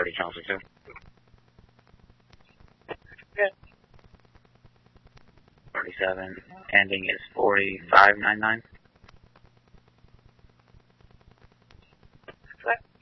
30 channel 62. Good. 47, ending is 4599. What?